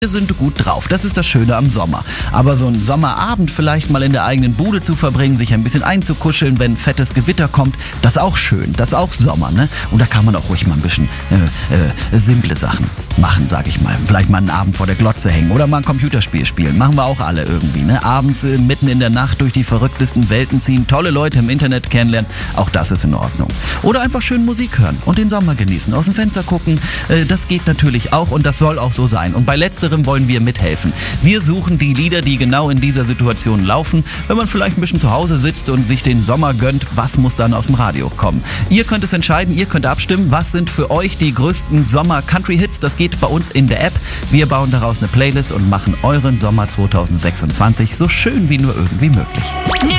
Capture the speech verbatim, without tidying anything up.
Wir sind gut drauf, das ist das Schöne am Sommer. Aber so einen Sommerabend vielleicht mal in der eigenen Bude zu verbringen, sich ein bisschen einzukuscheln, wenn fettes Gewitter kommt, das ist auch schön, das ist auch Sommer, ne? Und da kann man auch ruhig mal ein bisschen äh, äh, simple Sachen machen, sag ich mal. Vielleicht mal einen Abend vor der Glotze hängen oder mal ein Computerspiel spielen. Machen wir auch alle irgendwie, ne? Abends äh, mitten in der Nacht durch die verrücktesten Welten ziehen, tolle Leute im Internet kennenlernen, auch das ist in Ordnung. Oder einfach schön Musik hören und den Sommer genießen, aus dem Fenster gucken, äh, das geht natürlich auch und das soll auch so sein. Und bei letzterem wollen wir mithelfen. Wir suchen die Lieder, die genau in dieser Situation laufen. Wenn man vielleicht ein bisschen zu Hause sitzt und sich den Sommer gönnt, was muss dann aus dem Radio kommen? Ihr könnt es entscheiden, ihr könnt abstimmen, was sind für euch die größten Sommer-Country-Hits. Das geht bei uns in der App. Wir bauen daraus eine Playlist und machen euren Sommer zwanzig sechsundzwanzig so schön wie nur irgendwie möglich.